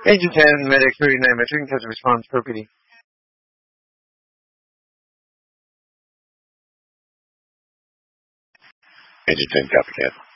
Agent 10, Medic 39, measuring test response per PD. Agent 10, copy that.